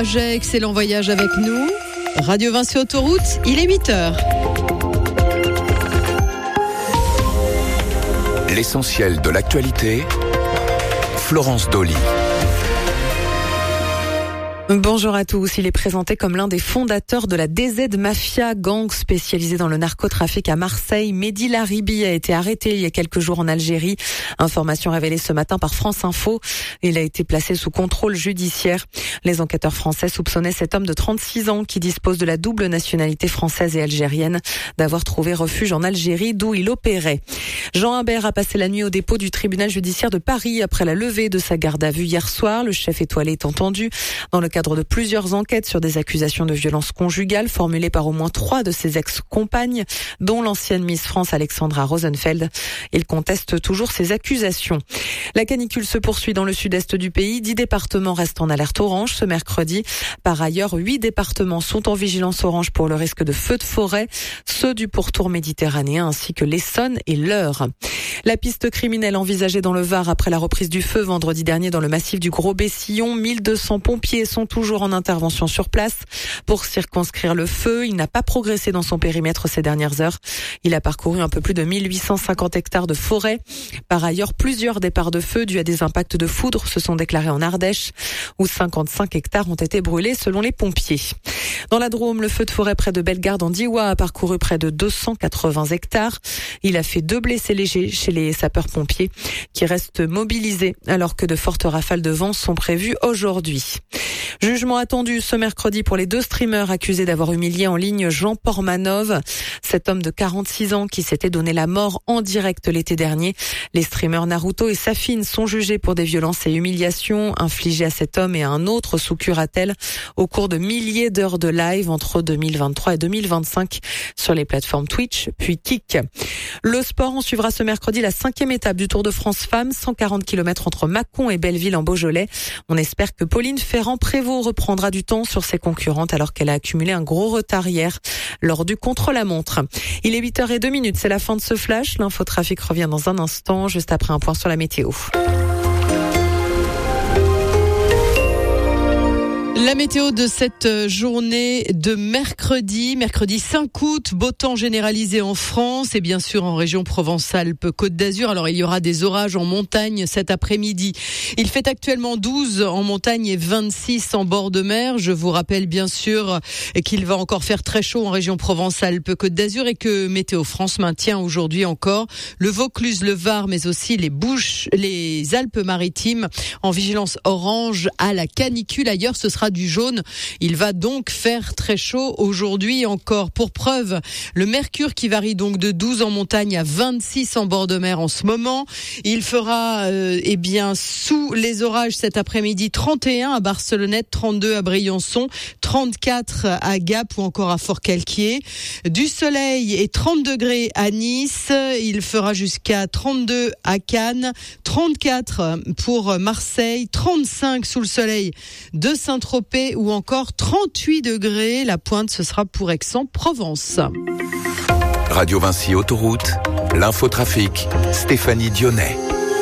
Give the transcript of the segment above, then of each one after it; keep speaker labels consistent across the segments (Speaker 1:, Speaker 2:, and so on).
Speaker 1: Excellent voyage avec nous. Radio Vinci Autoroute, il est 8h.
Speaker 2: L'essentiel de l'actualité, Florence Dolly.
Speaker 1: Bonjour à tous. Il est présenté comme l'un des fondateurs de la DZ Mafia, gang spécialisé dans le narcotrafic à Marseille. Mehdi Laribi a été arrêté il y a quelques jours en Algérie. Information révélée ce matin par France Info. Il a été placé sous contrôle judiciaire. Les enquêteurs français soupçonnaient cet homme de 36 ans qui dispose de la double nationalité française et algérienne d'avoir trouvé refuge en Algérie d'où il opérait. Jean Imbert a passé la nuit au dépôt du tribunal judiciaire de Paris après la levée de sa garde à vue hier soir. Le chef étoilé est entendu dans le cadre de plusieurs enquêtes sur des accusations de violence conjugale formulées par au moins 3 de ses ex-compagnes, dont l'ancienne Miss France Alexandra Rosenfeld. Il conteste toujours ces accusations. La canicule se poursuit dans le sud-est du pays. 10 départements restent en alerte orange ce mercredi. Par ailleurs, 8 départements sont en vigilance orange pour le risque de feux de forêt, ceux du pourtour méditerranéen ainsi que l'Essonne et l'Eure. La piste criminelle envisagée dans le Var après la reprise du feu vendredi dernier dans le massif du Gros-Bessillon. 1200 pompiers sont toujours en intervention sur place pour circonscrire le feu. Il n'a pas progressé dans son périmètre ces dernières heures. Il a parcouru un peu plus de 1850 hectares de forêt. Par ailleurs, plusieurs départs de feu dus à des impacts de foudre se sont déclarés en Ardèche, où 55 hectares ont été brûlés selon les pompiers. Dans la Drôme, le feu de forêt près de Bellegarde en Diois a parcouru près de 280 hectares. Il a fait 2 blessés légers chez les sapeurs-pompiers qui restent mobilisés alors que de fortes rafales de vent sont prévues aujourd'hui. Jugement attendu ce mercredi pour les 2 streamers accusés d'avoir humilié en ligne Jean Portmanov. Cet homme de 46 ans qui s'était donné la mort en direct l'été dernier. Les streamers Naruto et Safine sont jugés pour des violences et humiliations infligées à cet homme et à un autre sous curatelle au cours de milliers d'heures de live entre 2023 et 2025 sur les plateformes Twitch puis Kik. Le sport, on suivra ce mercredi la 5e étape du Tour de France Femmes, 140 km entre Mâcon et Belleville en Beaujolais. On espère que Pauline Ferrand-Prévot reprendra du temps sur ses concurrentes alors qu'elle a accumulé un gros retard hier lors du contre-la-montre. Il est 8h02, c'est la fin de ce flash. L'infotrafic revient dans un instant, juste après un point sur la météo. La météo de cette journée de mercredi 5 août, beau temps généralisé en France et bien sûr en région Provence-Alpes-Côte d'Azur. Alors il y aura des orages en montagne cet après-midi. Il fait actuellement 12 en montagne et 26 en bord de mer. Je vous rappelle bien sûr qu'il va encore faire très chaud en région Provence-Alpes-Côte d'Azur et que Météo France maintient aujourd'hui encore le Vaucluse, le Var, mais aussi les Alpes-Maritimes en vigilance orange à la canicule. Ailleurs, ce sera du jaune. Il va donc faire très chaud aujourd'hui encore. Pour preuve, le mercure qui varie donc de 12 en montagne à 26 en bord de mer en ce moment. Il fera sous les orages cet après-midi 31 à Barcelonnette, 32 à Briançon, 34 à Gap ou encore à Fort-Calquier. Du soleil et 30 degrés à Nice. Il fera jusqu'à 32 à Cannes, 34 pour Marseille, 35 sous le soleil de Saint-Tropez ou encore 38 degrés. La pointe, ce sera pour Aix-en-Provence.
Speaker 2: Radio Vinci Autoroute, l'infotrafic, Stéphanie Dionnet.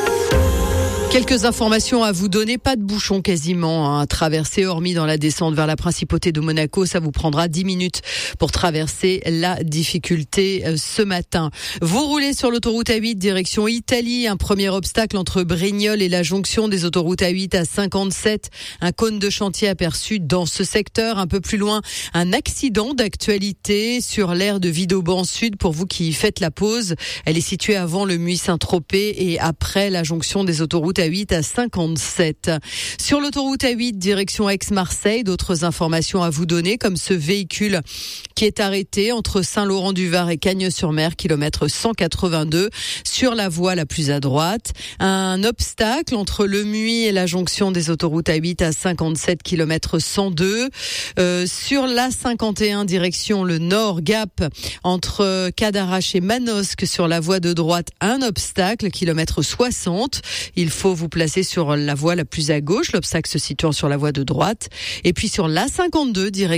Speaker 1: Quelques informations à vous donner, pas de bouchon quasiment à traverser, hormis dans la descente vers la principauté de Monaco. Ça vous prendra 10 minutes pour traverser la difficulté ce matin. Vous roulez sur l'autoroute A8 direction Italie. Un premier obstacle entre Brignoles et la jonction des autoroutes A8 à 57. Un cône de chantier aperçu dans ce secteur. Un peu plus loin, un accident d'actualité sur l'aire de Vidauban Sud pour vous qui faites la pause. Elle est située avant le Muy-Saint-Tropez et après la jonction des autoroutes A8 à 57. Sur l'autoroute A8 direction Aix-Marseille, d'autres informations à vous donner comme ce véhicule qui est arrêté entre Saint-Laurent-du-Var et Cagnes-sur-Mer, kilomètre 182, sur la voie la plus à droite. Un obstacle entre le Muy et la jonction des autoroutes A8 à 57, kilomètre 102. Sur la 51 direction le nord, Gap, entre Cadarache et Manosque, sur la voie de droite, un obstacle, kilomètre 60. Il faut vous placer sur la voie la plus à gauche, l'obstacle se situant sur la voie de droite. Et puis sur l'A52, direction